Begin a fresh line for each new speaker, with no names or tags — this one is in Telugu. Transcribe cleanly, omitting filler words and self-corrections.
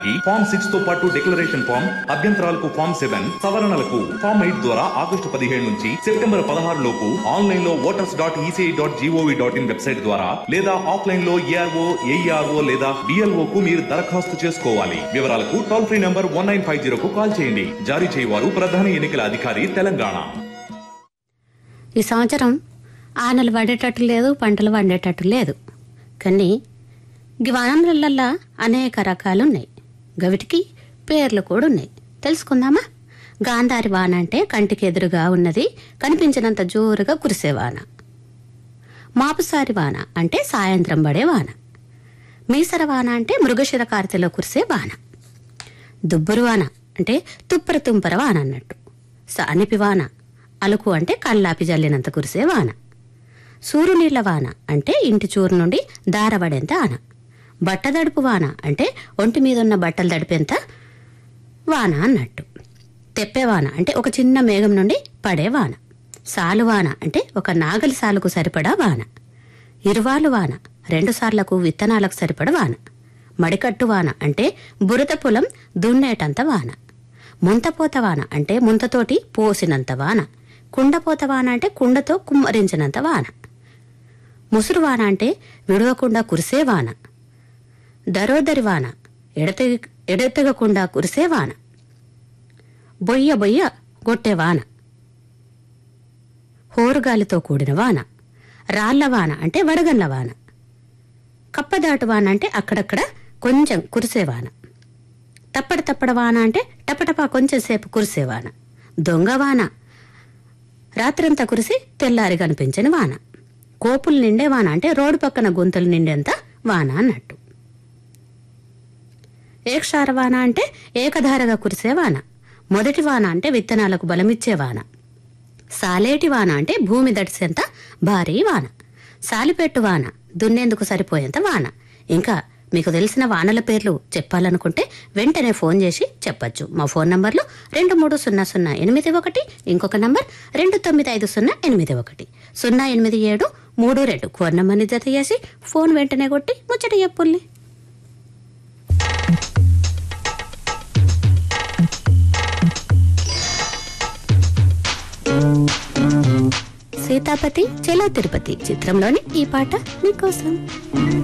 ఫామ్ 6 తో పాటు డిక్లరేషన్ ఫామ్, అభ్యంతరాలకు ఫామ్ 7, సవరణలకు ఫామ్ 8 ద్వారా ఆగస్టు 17 నుంచి సెప్టెంబర్ 16 లోపు ఆన్లైన్ లో voters.eci.gov.in వెబ్సైట్ ద్వారా లేదా ఆఫ్లైన్ లో ఏఆర్ఓ, ఏఈఆర్ఓ లేదా డిఎల్ఓ కు మీరు దరఖాస్తు చేసుకోవాలి. వివరాలకు టోల్ ఫ్రీ నంబర్ 1950 కు కాల్ చేయండి. జారీ చేయవారు ప్రధాన ఎన్నికల అధికారి, తెలంగాణ.
ఈ సంవత్సరం ఆనలు పడేటట్టు లేదు, పంటలు పండేటట్టు లేదు. కానీ వానలల్లా అనేక రకాలున్నాయి. గవిటికి పేర్లు కూడా ఉన్నాయి. తెలుసుకుందామా? గాంధారి వాన అంటే కంటికి ఎదురుగా ఉన్నది, కనిపించినంత జోరుగా కురిసే వాన. మాపుసారి వాన అంటే సాయంత్రం పడే వాన. మీసర వాన అంటే మృగశిర కార్తెలో కురిసే వాన. దుబ్బురు వాన అంటే తుప్పర తుంపర వాన అన్నట్టు. సానిపి వాన, అలుకు అంటే కల్లాపి జల్లినంత కురిసే వాన. సూరునీళ్ల వాన అంటే ఇంటి చూరు నుండి దారబడేంత వాన. బట్టదడుపు వాన అంటే ఒంటి మీద ఉన్న బట్టలు దడిపేంత వాన అన్నట్టు. తెప్పేవాన అంటే ఒక చిన్న మేఘం నుండి పడే వాన. సాలువాన అంటే ఒక నాగలి సాలుకు సరిపడా వాన. ఇరువాలు వాన 2 సార్లకు విత్తనాలకు సరిపడ వాన. మడికట్టు వాన అంటే బురద పొలం దున్నేటంత వాన. ముంతపోత వాన అంటే ముంతతోటి పోసినంత వాన. కుండపోత వాన అంటే కుండతో కుమ్మరించినంత వాన. ముసురు వాన అంటే విడవకుండా కురిసే వాన. దరోదరి వాన ఎడతెగకుండా కురిసే వాన. బొయ్య బొయ్య గొట్టే వాన. హోరుగాలితో కూడిన వాన. రాళ్ల వాన అంటే వడగండ్ల వాన. కప్పదాటు వాన అంటే అక్కడక్కడ కొంచెం కురిసేవాన. తప్పడ వాన అంటే టపటపా కొంచెం సేపు కురిసేవాన. దొంగవాన రాత్రంతా కురిసి తెల్లారి కనిపించని వాన. కోపులు నిండే వాన అంటే రోడ్డు పక్కన గుంతలు నిండేంత వాన అన్నట్టు. ఏక్షార వాన అంటే ఏకధారగా కురిసే వాన. మొదటి వాన అంటే విత్తనాలకు బలమిచ్చే వాన. సాలేటి వాన అంటే భూమి దడిసేంత భారీ వాన. సాలిపెట్టు వాన దున్నేందుకు సరిపోయేంత వాన. ఇంకా మీకు తెలిసిన వానల పేర్లు చెప్పాలనుకుంటే వెంటనే ఫోన్ చేసి చెప్పచ్చు. మా ఫోన్ నంబర్లు 230081, ఇంకొక నంబర్ 295081, 08732 ఫోన్ నంబర్ని జత చేసి ఫోన్ వెంటనే కొట్టి ముచ్చట చెప్పుల్ని. సీతాపతి చలో తిరుపతి చిత్రంలోని ఈ పాట మీకోసం.